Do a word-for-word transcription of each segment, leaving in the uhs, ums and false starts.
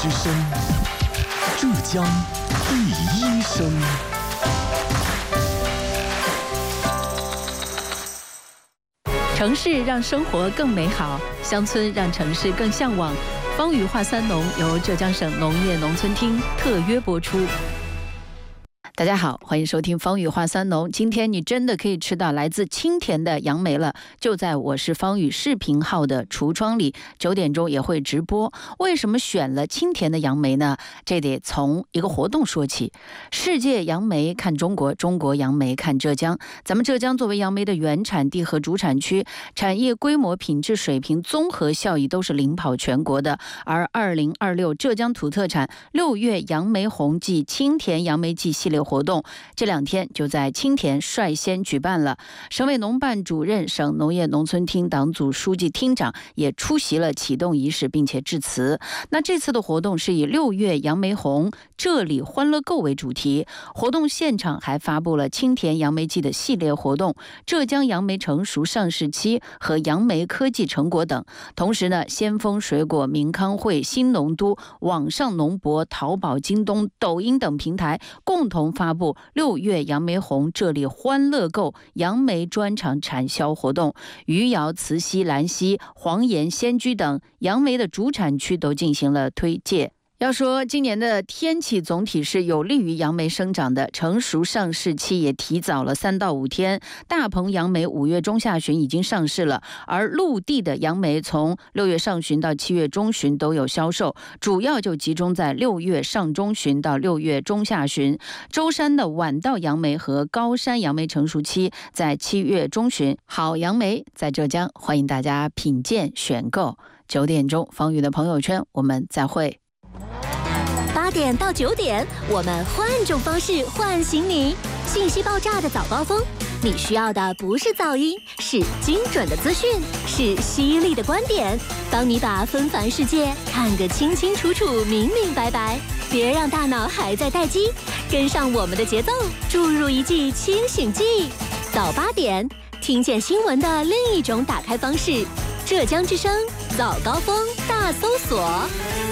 之声，浙江第一声。 城市让生活更美好，乡村让城市更向往。方语话三农由浙江省农业农村厅特约播出。大家好，欢迎收听方语话三农。今天你真的可以吃到来自青田的杨梅了，就在我是方语视频号的橱窗里，九点钟也会直播。为什么选了青田的杨梅呢？这得从一个活动说起。世界杨梅看中国，中国杨梅看浙江。咱们浙江作为杨梅的原产地和主产区，产业规模、品质水平、综合效益都是领跑全国的。而二零二六浙江土特产六月杨梅红季青田杨梅季系列活动这两天就在青田率先举办了，省委农办主任、省农业农村厅党组书记、厅长也出席了启动仪式，并且致辞。那这次的活动是以六月杨梅红，这里欢乐购为主题，活动现场还发布了青田杨梅季的系列活动、浙江杨梅成熟上市期和杨梅科技成果等。同时呢，先锋水果、民康会、新农都、网上农博、淘宝、京东、抖音等平台共同发布六月杨梅红，这里欢乐购杨梅专场产销活动。余姚、慈溪、兰溪、黄岩、仙居等杨梅的主产区都进行了推介。要说今年的天气总体是有利于杨梅生长的，成熟上市期也提早了三到五天。大棚杨梅五月中下旬已经上市了，而陆地的杨梅从六月上旬到七月中旬都有销售，主要就集中在六月上中旬到六月中下旬。舟山的晚稻杨梅和高山杨梅成熟期在七月中旬。好杨梅在浙江，欢迎大家品鉴选购。九点钟，方宇的朋友圈，我们再会。 八点到九点，我们换种方式唤醒你。信息爆炸的早高峰，你需要的不是噪音，是精准的资讯，是犀利的观点，帮你把纷繁世界看个清清楚楚、明明白白。别让大脑还在待机，跟上我们的节奏，注入一剂清醒剂。早八点，听见新闻的另一种打开方式。浙江之声早高峰大搜索。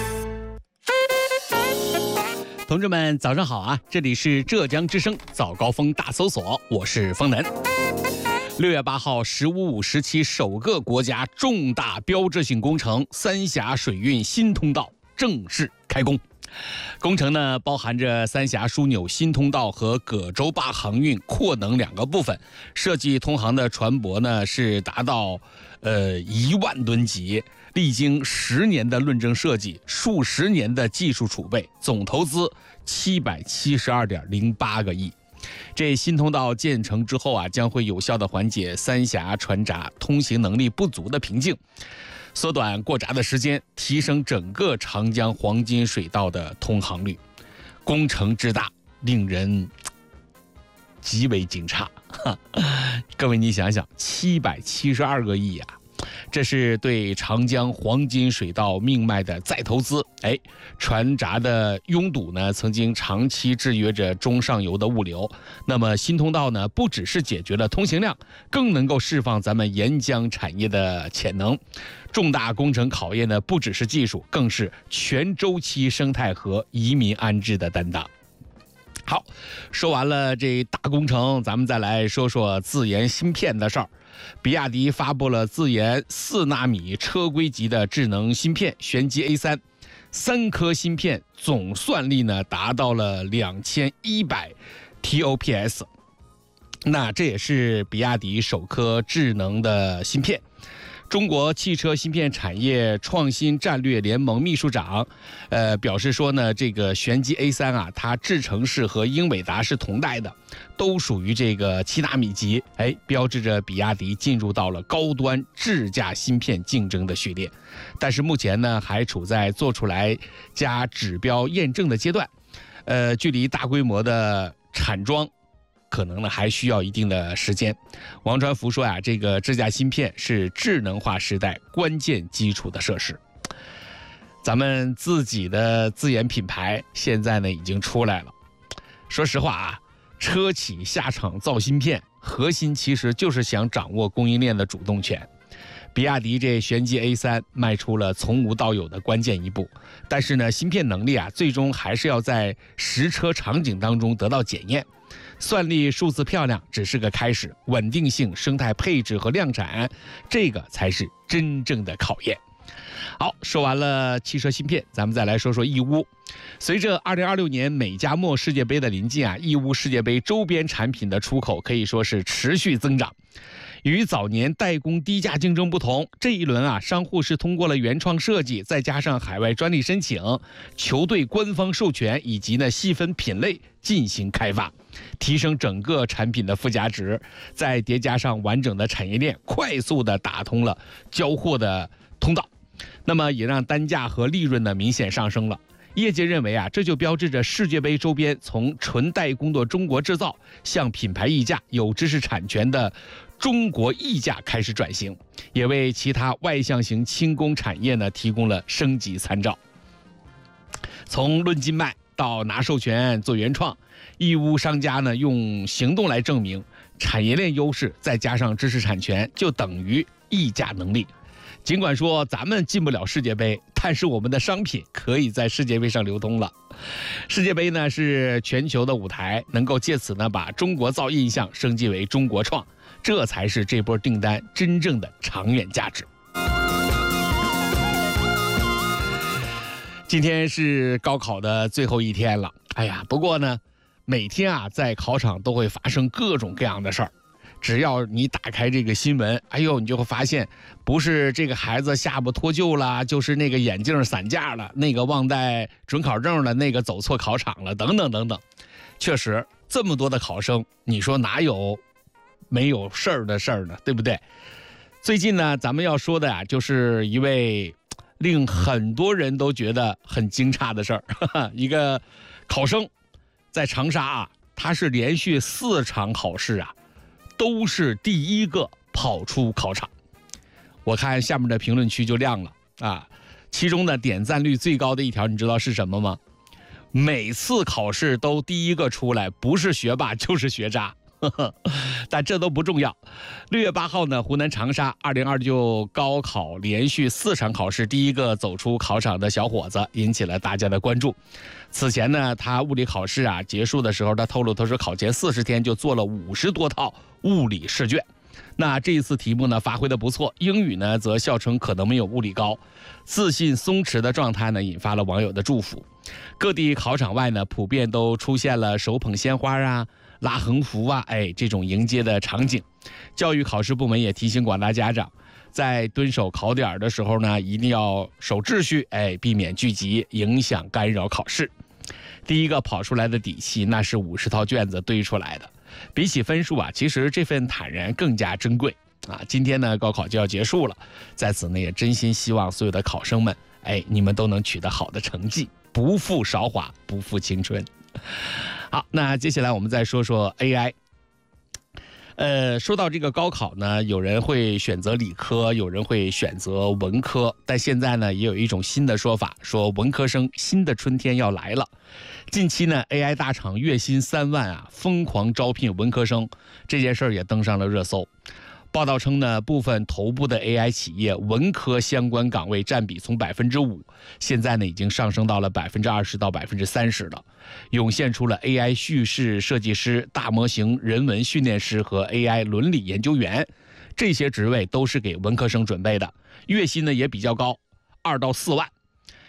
同志们早上好啊，这里是浙江之声早高峰大搜索，我是方南。六月八号，十五五时期首个国家重大标志性工程三峡水运新通道正式开工。工程呢包含着三峡枢纽新通道和葛洲坝航运扩能两个部分，设计通航的船舶呢是达到呃一万吨级，历经十年的论证设计，数十年的技术储备，总投资七百七十二点零八个亿。这新通道建成之后啊，将会有效地缓解三峡船闸通行能力不足的瓶颈，缩短过闸的时间，提升整个长江黄金水道的通航率。工程之大，令人极为惊诧。各位，你想想，七百七十二个亿啊！这是对长江黄金水道命脉的再投资。哎，船闸的拥堵呢，曾经长期制约着中上游的物流。那么新通道呢，不只是解决了通行量，更能够释放咱们沿江产业的潜能。重大工程考验的不只是技术，更是全周期生态和移民安置的担当。好，说完了这大工程，咱们再来说说自研芯片的事儿。比亚迪发布了自研四纳米车规级的智能芯片玄机 A 三，三颗芯片总算力呢达到了两千一百 T O P S， 那这也是比亚迪首颗智能的芯片。中国汽车芯片产业创新战略联盟秘书长，呃，表示说呢，这个玄机 A 三啊，它制程是和英伟达是同代的，都属于这个七纳米级，哎，标志着比亚迪进入到了高端智驾芯片竞争的序列。但是目前呢，还处在做出来加指标验证的阶段，呃，距离大规模的产装可能呢还需要一定的时间。王传福说啊，这个智驾芯片是智能化时代关键基础的设施。咱们自己的自研品牌现在呢已经出来了。说实话啊，车企下厂造芯片，核心其实就是想掌握供应链的主动权。 比亚迪这玄机 A 三 迈出了从无到有的关键一步，但是呢，芯片能力啊，最终还是要在实车场景当中得到检验。算力数字漂亮只是个开始，稳定性、生态配置和量产，这个才是真正的考验。好，说完了汽车芯片，咱们再来说说义乌。随着二零二六年美加墨世界杯的临近啊，义乌世界杯周边产品的出口可以说是持续增长。与早年代工低价竞争不同，这一轮啊，商户是通过了原创设计，再加上海外专利申请、球队官方授权以及呢细分品类进行开发，提升整个产品的附加值，再叠加上完整的产业链，快速的打通了交货的通道，那么也让单价和利润呢明显上升了。业界认为啊，这就标志着世界杯周边从纯代工的中国制造向品牌溢价、有知识产权的中国溢价开始转型，也为其他外向型轻工产业呢提供了升级参照。从论斤卖到拿授权做原创，义乌商家呢用行动来证明产业链优势，再加上知识产权，就等于溢价能力。尽管说咱们进不了世界杯，但是我们的商品可以在世界杯上流通了。世界杯呢是全球的舞台，能够借此呢把中国造印象升级为中国创，这才是这波订单真正的长远价值。今天是高考的最后一天了，哎呀，不过呢，每天啊在考场都会发生各种各样的事儿。只要你打开这个新闻，哎呦，你就会发现，不是这个孩子下巴脱臼了，就是那个眼镜散架了，那个忘带准考证了，那个走错考场了，等等等等。确实，这么多的考生，你说哪有没有事儿的事儿呢？对不对？最近呢，咱们要说的啊，就是一位令很多人都觉得很惊诧的事儿，一个考生在长沙啊，他是连续四场考试啊。都是第一个跑出考场，我看下面的评论区就亮了啊！其中呢，点赞率最高的一条，你知道是什么吗？每次考试都第一个出来，不是学霸就是学渣，呵呵，但这都不重要。六月八号呢，湖南长沙二零二九高考连续四场考试第一个走出考场的小伙子，引起了大家的关注。此前呢，他物理考试啊结束的时候，他透露他说考前四十天就做了五十多套物理试卷。那这一次题目呢发挥的不错，英语呢则笑称可能没有物理高，自信松弛的状态呢引发了网友的祝福。各地考场外呢普遍都出现了手捧鲜花啊、拉横幅啊，哎这种迎接的场景。教育考试部门也提醒广大家长，在蹲守考点的时候呢，一定要守秩序，哎，避免聚集，影响干扰考试。第一个跑出来的底气，那是五十套卷子堆出来的。比起分数啊，其实这份坦然更加珍贵啊！今天呢，高考就要结束了，在此呢，也真心希望所有的考生们，哎，你们都能取得好的成绩，不负韶华，不负青春。好，那接下来我们再说说 A I。呃，说到这个高考呢，有人会选择理科，有人会选择文科，但现在呢，也有一种新的说法，说文科生新的春天要来了。近期呢 ，A I 大厂月薪三万啊，疯狂招聘文科生，这件事儿也登上了热搜。报道称呢，部分头部的 A I 企业文科相关岗位占比从百分之五，现在呢已经上升到了百分之二十到百分之三十了，涌现出了 A I 叙事设计师、大模型人文训练师和 A I 伦理研究员，这些职位都是给文科生准备的，月薪呢也比较高，二到四万。